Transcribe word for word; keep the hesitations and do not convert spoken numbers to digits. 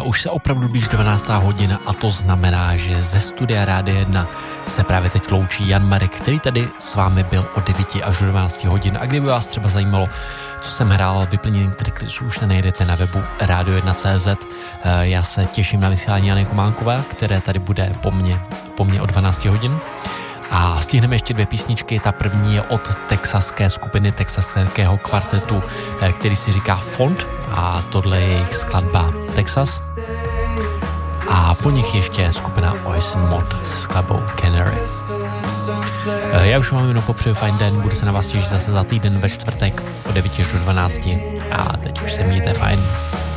už se opravdu blíží dvanáctá hodina a to znamená, že ze studia Rádia jedna se právě teď loučí Jan Marek, který tady s vámi byl od devíti až do dvanácti hodin. A kdyby vás třeba zajímalo, co jsem hrál, vyplněný tracklist už najdete na webu radio jedna tečka cé zet. Já se těším na vysílání Jany Kománkové, které tady bude po mně, po mně od dvanácti hodin. A stihneme ještě dvě písničky. Ta první je od texaské skupiny, texaského kvartetu, který si říká Font, a tohle je jejich skladba Texas. A po nich ještě skupina Oisen Mod se skladbou Canary. Já už vám jenom popřeju fajn den, budu se na vás těšit zase za týden ve čtvrtek od devíti až do dvanácti a teď už se mějte fajn.